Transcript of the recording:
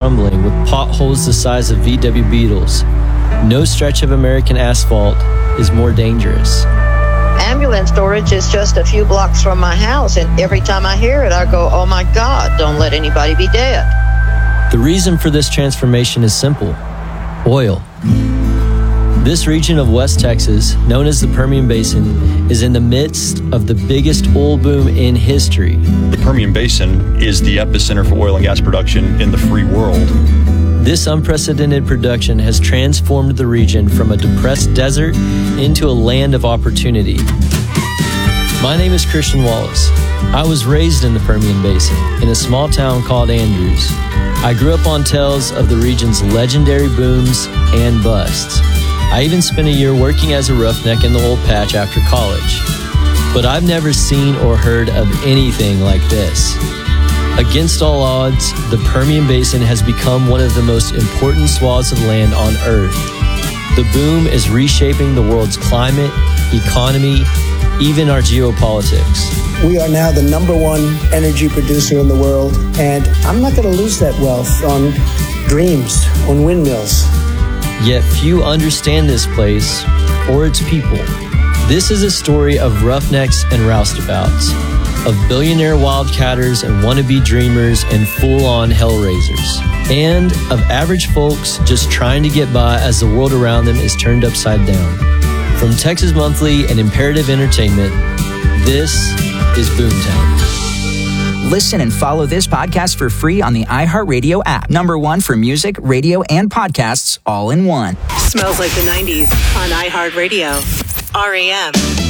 crumbling with potholes the size of VW Beetles. No stretch of American asphalt is more dangerous. Ambulance storage is just a few blocks from my house, and every time I hear it, I go, oh my God, don't let anybody be dead. The reason for this transformation is simple: oil. This region of West Texas, known as the Permian Basin, is in the midst of the biggest oil boom in history. The Permian Basin is the epicenter for oil and gas production in the free world. This unprecedented production has transformed the region from a depressed desert into a land of opportunity. My name is Christian Wallace. I was raised in the Permian Basin, in a small town called Andrews. I grew up on tales of the region's legendary booms and busts. I even spent a year working as a roughneck in the oil patch after college. But I've never seen or heard of anything like this. Against all odds, the Permian Basin has become one of the most important swaths of land on Earth. The boom is reshaping the world's climate, economy, even our geopolitics. We are now the #1 energy producer in the world, and I'm not going to lose that wealth on dreams, on windmills. Yet few understand this place or its people. This is a story of roughnecks and roustabouts, of billionaire wildcatters and wannabe dreamers and full-on hellraisers, and of average folks just trying to get by as the world around them is turned upside down. From Texas Monthly and Imperative Entertainment, this is Boomtown. Listen and follow this podcast for free on the iHeartRadio app. #1 for music, radio, and podcasts all in one. Smells like the 90s on iHeartRadio. REM.